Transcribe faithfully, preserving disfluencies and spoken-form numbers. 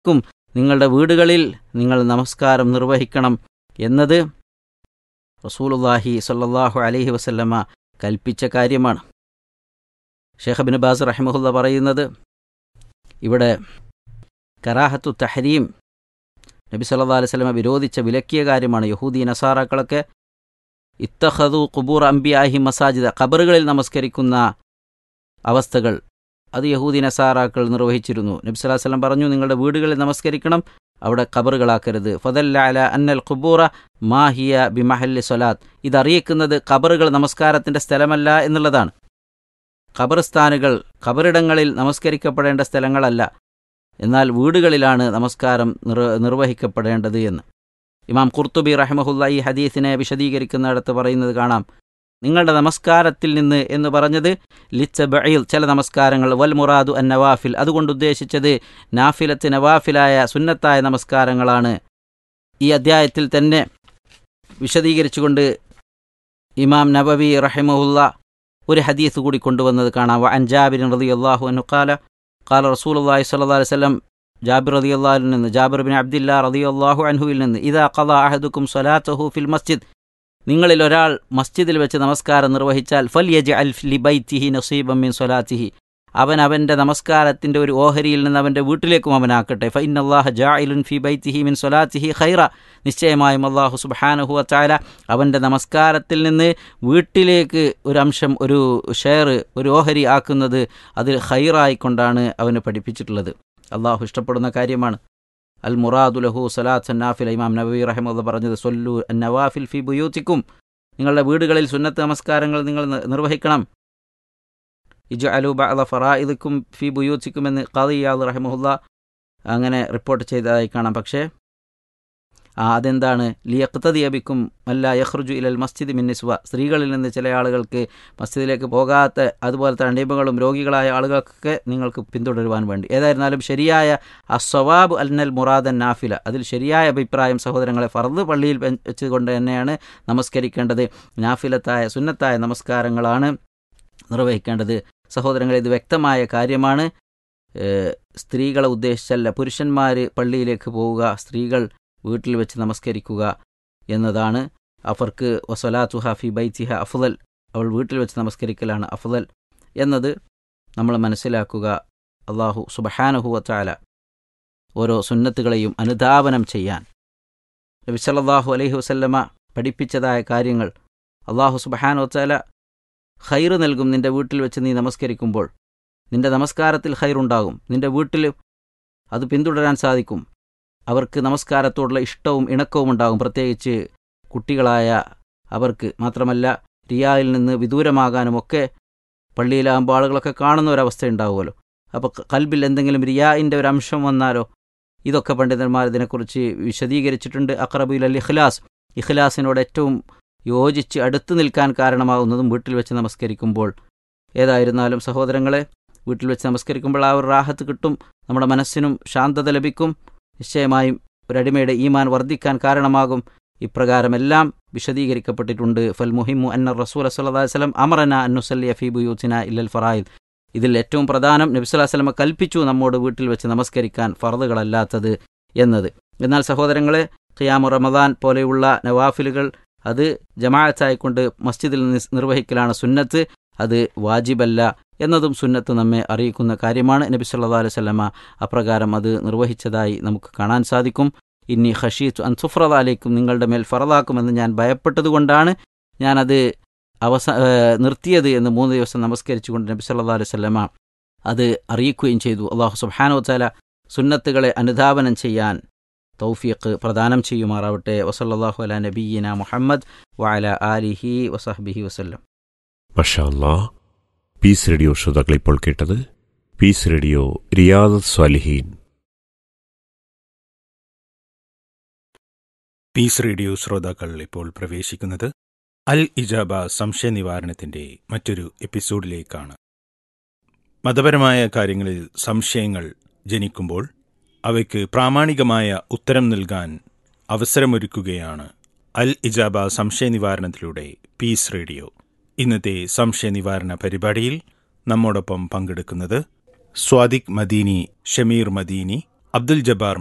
ക്കും നിങ്ങളുടെ വീടുകളിൽ നിങ്ങൾ നമസ്കാരം നിർവഹിക്കണം എന്നത് റസൂലുള്ളാഹി സ്വല്ലല്ലാഹു അലൈഹി വസല്ലമ കൽപ്പിച്ച കാര്യമാണ്. ഷെയ്ഖ് ഇബ്നു ബാസ് റഹിമഹുല്ല പറയുന്നത് ഇവിടെ കറാഹത്തു തഹരീം നബി സല്ലല്ലാഹു അലൈഹി വസല്ലമ വിരോധിച്ച വിലക്കിയ കാര്യമാണ്. യഹൂദി നസാറാക്കളൊക്കെ ഇത്തഖദു ഖുബൂർ അംബിയാഹി മസാജിദ, ഖബറുകളിൽ നമസ്കരിക്കുന്ന അവസ്ഥകൾ അത് യഹൂദി നസാറാക്കൾ നിർവഹിച്ചിരുന്നു. നബി സല്ലല്ലാഹു അലൈഹി വസല്ലം പറഞ്ഞു, നിങ്ങളുടെ വീടുകളിൽ നമസ്കരിക്കണം, അവിടെ ഖബറുകളാക്കരുത്. ഫദല്ല അലാ അന്നൽ ഖുബൂറ മാ ഹിയ ബിമഹല്ലി സ്വലാത്ത്, ഇതറിയിക്കുന്നത് ഖബറുകൾ നമസ്കാരത്തിൻ്റെ സ്ഥലമല്ല എന്നുള്ളതാണ്. ഖബർസ്ഥാനുകൾ ഖബറിടങ്ങളിൽ നമസ്കരിക്കപ്പെടേണ്ട സ്ഥലങ്ങളല്ല, എന്നാൽ വീടുകളിലാണ് നമസ്കാരം നിർ നിർവഹിക്കപ്പെടേണ്ടത് എന്ന് ഇമാം ഖുർത്തുബി റഹിമഹുല്ല ഈ ഹദീസിനെ വിശദീകരിക്കുന്നിടത്ത് പറയുന്നത് കാണാം. നിങ്ങളുടെ നമസ്കാരത്തിൽ നിന്ന് എന്ന് പറഞ്ഞത് ലിത്തബഈൽ, ചില നമസ്കാരങ്ങൾ, വൽ മുറാദു അൻ നവാഫിൽ, അതുകൊണ്ട് ഉദ്ദേശിച്ചത് നാഫിലത്ത് നവാഫിലായ സുന്നത്തായ നമസ്കാരങ്ങളാണ്. ഈ അദ്ധ്യായത്തിൽ തന്നെ വിശദീകരിച്ചുകൊണ്ട് ഇമാം നബവി റഹിമഹുല്ല ഒരു ഹദീസ് കൂടി കൊണ്ടുവന്നത് കാണാം. വ അൻ ജാബിർ റളിയല്ലാഹു അൻഹു ഖാല ഖാല റസൂലുള്ളാഹി സ്വല്ലല്ലാഹു അലൈഹി വസല്ലം, ജാബിർ റളിയല്ലാഹു നിന്ന്, ജാബിർ ബിൻ അബ്ദില്ലാ റളിയല്ലാഹു അൻഹുവിൽ നിന്ന്, ഇദാ ഖളാ അഹദുക്കും സ്വലാത്തഹു ഫിൽ മസ്ജിദ്, നിങ്ങളിൽ ഒരാൾ മസ്ജിദിൽ വെച്ച് നമസ്കാരം നിർവഹിച്ചാൽ ഫൽ യജ്അൽ ലിബൈതിഹി നസീബൻ മിൻ സ്വലാത്തിഹി, അവൻ അവൻ്റെ നമസ്കാരത്തിൻ്റെ ഒരു ഓഹരിയിൽ നിന്ന് അവൻ്റെ വീട്ടിലേക്കും അവനാക്കട്ടെ. ഫ ഇന്നല്ലാഹ ജാഇലുൻ ഫി ബൈതിഹി മിൻ സ്വലാത്തിഹി ഖൈറ, നിശ്ചയമായും അല്ലാഹു സുബ്ഹാനഹു വ തആല അവൻ്റെ നമസ്കാരത്തിൽ നിന്ന് വീട്ടിലേക്ക് ഒരു അംശം, ഒരു ഷെയർ, ഒരു ഓഹരി ആക്കുന്നത് അതിൽ ഖൈറായിക്കൊണ്ടാണ് അവന് പഠിപ്പിച്ചിട്ടുള്ളത്. അള്ളാഹു ഇഷ്ടപ്പെടുന്ന കാര്യമാണ്. അൽ മുറാദു ലഹു സലാത്ത് നാഫില, ഇമാം നബവി റഹിമഹുല്ലാഹ് പറഞ്ഞത് സൊല്ലു നവാഫിൽ ഫി ബുയൂത്തിക്കും, നിങ്ങളുടെ വീടുകളിൽ സുന്നത്ത് നമസ്കാരങ്ങൾ നിങ്ങൾ നിർവഹിക്കണം. ഇജ്അലു ബഅദ ഫറായിദിക്കും ഫി ബുയൂത്തിക്കും എന്ന് ഖാദി ഇയാദ് റഹിമഹുല്ലാഹ് അങ്ങനെ റിപ്പോർട്ട് ചെയ്തതായി കാണാം. പക്ഷേ അതെന്താണ്? ലിയഖ്തദിയ ബിക്കും അല്ലാ യഖ്റുജു ഇലൽ മസ്ജിദ് മിൻ നിസ്വ, സ്ത്രീകളിൽ നിന്ന് ചില ആളുകൾക്ക് മസ്ജിദിലേക്ക് പോകാത്ത അതുപോലത്തെ അടിമകളും രോഗികളായ ആളുകൾക്കൊക്കെ നിങ്ങൾക്ക് പിന്തുടരുവാൻ വേണ്ടി. ഏതായിരുന്നാലും ശരിയായ അസ്സവാബ് അൽനൽ മുറാദൻ നാഫില, അതിൽ ശരിയായ അഭിപ്രായം സഹോദരങ്ങളെ ഫർദ് പള്ളിയിൽ വെച്ചുകൊണ്ട് തന്നെയാണ് നമസ്കരിക്കേണ്ടത്. നാഫിലത്തായ സുന്നത്തായ നമസ്കാരങ്ങളാണ് നിർവഹിക്കേണ്ടത്. സഹോദരങ്ങളെ, ഇത് വ്യക്തമായ കാര്യമാണ്. സ്ത്രീകളെ ഉദ്ദേശിച്ചല്ല, പുരുഷന്മാർ പള്ളിയിലേക്ക് പോവുക, സ്ത്രീകൾ വീട്ടിൽ വെച്ച് നമസ്കരിക്കുക എന്നതാണ്. അവർക്ക് വസലാത്തുഹ ഫി ബൈതിഹ അഫ്ളൽ, അവൾ വീട്ടിൽ വെച്ച് നമസ്കരിക്കലാണ് അഫ്ളൽ എന്നത് നമ്മൾ മനസ്സിലാക്കുക. അല്ലാഹു സുബ്ഹാനഹു വ തആല ഓരോ സുന്നത്തുകളെയും അനുധാവനം ചെയ്യാൻ നബി സല്ലല്ലാഹു അലൈഹി വസല്ലമ പഠിപ്പിച്ചതായ കാര്യങ്ങൾ അല്ലാഹു സുബ്ഹാനഹു വ തആല ഖൈർ നൽകും. നിന്റെ വീട്ടിൽ വെച്ച് നീ നമസ്കരിക്കുമ്പോൾ നിന്റെ നമസ്കാരത്തിൽ ഖൈറുണ്ടാകും, നിന്റെ വീട്ടിൽ അത് പിന്തുടരാൻ സാധിക്കും. അവർക്ക് നമസ്കാരത്തോടുള്ള ഇഷ്ടവും ഇണക്കവും ഉണ്ടാകും, പ്രത്യേകിച്ച് കുട്ടികളായ അവർക്ക്. മാത്രമല്ല റിയായിൽ നിന്ന് വിദൂരമാകാനുമൊക്കെ പള്ളിയിലാകുമ്പോൾ ആളുകളൊക്കെ കാണുന്ന ഒരവസ്ഥ ഉണ്ടാവുമല്ലോ. അപ്പോൾ കൽബിൽ എന്തെങ്കിലും റിയായിൻ്റെ ഒരു അംശം വന്നാലോ, ഇതൊക്കെ പണ്ഡിതന്മാർ ഇതിനെക്കുറിച്ച് വിശദീകരിച്ചിട്ടുണ്ട്. അഖ്റബു ഇലൽ ഇഖ്ലാസ്, ഇഖ്ലാസിനോട് ഏറ്റവും യോജിച്ച് അടുത്തു നിൽക്കാൻ കാരണമാകുന്നതും വീട്ടിൽ വെച്ച് നമസ്കരിക്കുമ്പോൾ. ഏതായിരുന്നാലും സഹോദരങ്ങളെ, വീട്ടിൽ വെച്ച് നമസ്കരിക്കുമ്പോൾ ആ ഒരു റാഹത്ത് കിട്ടും, നമ്മുടെ മനസ്സിനും ശാന്തത ലഭിക്കും, നിശ്ചയമായും ഒരടിമയുടെ ഈമാൻ വർദ്ധിക്കാൻ കാരണമാകും. ഇപ്രകാരമെല്ലാം വിശദീകരിക്കപ്പെട്ടിട്ടുണ്ട്. ഫൽ മുഹിമു അന്ന റസൂല സ്വല്ലല്ലാഹു അലൈഹി വസല്ലം അമറന അൻ നുസല്ലിയ ഫീ ബുയൂത്തിന ഇല്ലൽ ഫറായിദ്, ഇതിൽ ഏറ്റവും പ്രധാനം നബി സല്ലല്ലാഹു അലൈഹി വസല്ലം കൽപ്പിച്ചു നമ്മോട് വീട്ടിൽ വെച്ച് നമസ്കരിക്കാൻ, ഫർദുകളല്ലാത്തത് എന്നത്. എന്നാൽ സഹോദരങ്ങളെ, ഖിയാമു റമദാൻ പോലെയുള്ള നവാഫിലുകൾ അത് ജമാഅത്തായിക്കൊണ്ട് മസ്ജിദിൽ നിർവഹിക്കലാണ് സുന്നത്ത്, അത് വാജിബല്ല എന്നതും സുന്നത്ത് നമ്മെ അറിയിക്കുന്ന കാര്യമാണ്. നബി സല്ലല്ലാഹു അലൈഹി വസല്ലമ അപ്രകാരം അത് നിർവഹിച്ചതായി നമുക്ക് കാണാൻ സാധിക്കും. ഇന്നി ഖശീതു അൻ തുഫ്റദ അലൈക്കും, നിങ്ങളുടെ മേൽ ഫറദാക്കുമെന്ന് ഞാൻ ഭയപ്പെട്ടതുകൊണ്ടാണ് ഞാനത് അവസ നിർത്തിയത് എന്ന് മൂന്ന് ദിവസം നമസ്കരിച്ചുകൊണ്ട് നബി സല്ലല്ലാഹു അലൈഹി വസല്ലമ അത് അറിയിക്കുകയും ചെയ്തു. അല്ലാഹു സുബ്ഹാനഹു വ തആല സുന്നത്തുകളെ അനുധാവനം ചെയ്യാൻ തൗഫീഖ് പ്രദാനം ചെയ്യുമാറാവട്ടെ. വസല്ലല്ലാഹു അലാ നബിയ്യിന മുഹമ്മദ് വഅലാ ആലിഹി വസഹ്ബിഹി വസല്ലം. മാഷാ അല്ലാഹ്. പീസ് റേഡിയോ ശ്രോതാക്കൾ ഇപ്പോൾ കേട്ടത് പീസ് റേഡിയോ റിയാദത്ത് സ്വാലിഹീൻ. പീസ് റേഡിയോ ശ്രോതാക്കൾ ഇപ്പോൾ പ്രവേശിക്കുന്നത് അൽ ഇജാബ സംശയ നിവാരണത്തിന്റെ മറ്റൊരു എപ്പിസോഡിലേക്കാണ്. മതപരമായ കാര്യങ്ങളിൽ സംശയങ്ങൾ ജനിക്കുമ്പോൾ അവയ്ക്ക് പ്രാമാണികമായ ഉത്തരം നൽകാൻ അവസരമൊരുക്കുകയാണ് അൽ ഇജാബ സംശയ നിവാരണത്തിലൂടെ പീസ് റേഡിയോ. ഇന്നത്തെ സംശയ നിവാരണ പരിപാടിയിൽ നമ്മോടൊപ്പം പങ്കെടുക്കുന്നത് സ്വാദിഖ് മദീനി, ഷമീർ മദീനി, അബ്ദുൽ ജബ്ബാർ